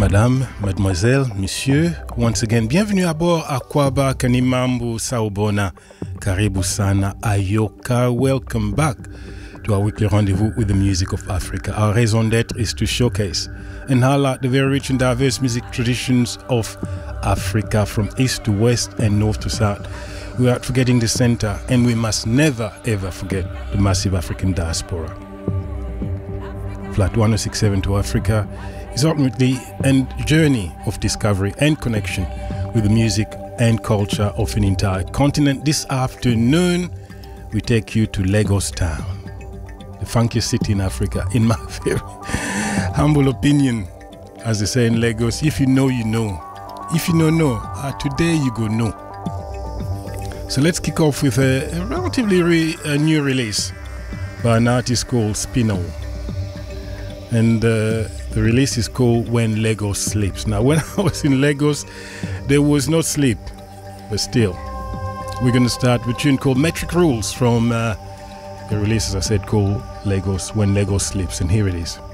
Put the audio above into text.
Madame, mademoiselle, monsieur, once again, bienvenue à bord Akwaba Kanimambu Saubona Karibu Sana Ayoka. Welcome back to our weekly rendezvous with the music of Africa. Our raison d'être is to showcase and highlight the very rich and diverse music traditions of Africa from east to west and north to south. Without forgetting the center, and we must never ever forget the massive African diaspora. Flight 1067 to Africa is ultimately a journey of discovery and connection with the music and culture of an entire continent. This afternoon, we take you to Lagos town, the funkiest city in Africa, in my very humble opinion. As they say in Lagos, if you know, you know. If you don't know, today you go know. So let's kick off with a relatively new release by an artist called Spinal. And the release is called When Lagos Sleeps. Now, when I was in Lagos, there was no sleep, but still, we're going to start with a tune called Metric Rules from the release, as I said, called Lagos, When Lagos Sleeps. And here it is.